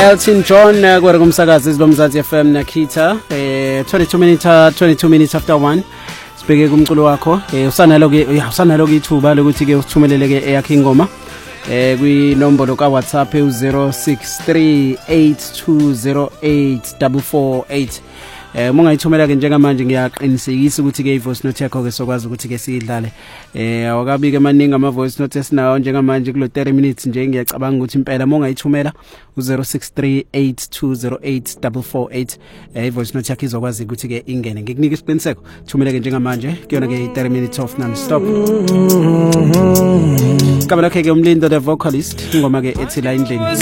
Elton John kwere kumsakazi izilomzansi FM Nakita 22 minutes after 1 sibheke kumculo wakho usanalo ke ithuba lokuthi ke usithumelele ke eyakhe ingoma kwi nombolo ka WhatsApp u0638208448 mungayithumela ke njengamanje ngiyaqinisekisa ukuthi ke ivoice note yakho ke sokwazi ukuthi ke siyidlale awakabi ke maningi ama voice note esinawo njengamanje kulo 30 minutes nje ngiyacabanga ukuthi impela mungayithumela u0638208448 ivoice note yakho izokwazi ukuthi ke ingene ngikunika isiqiniseko thumela ke njengamanje kuyona ke 30 minutes of non stop kabela ke umlindo the vocalist ingoma ke ethi la indleni